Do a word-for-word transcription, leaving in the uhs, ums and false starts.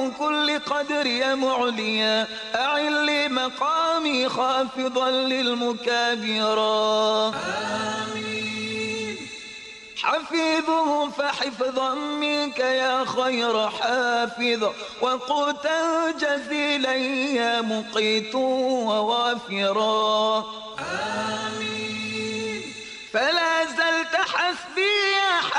كل قدر يا معليا أعل لي مقامي خافضا للمكابرا. آمين. حفيظه فحفظا منك يا خير حافظ وقوتا جزيلا يا مقيت ووافرا. آمين.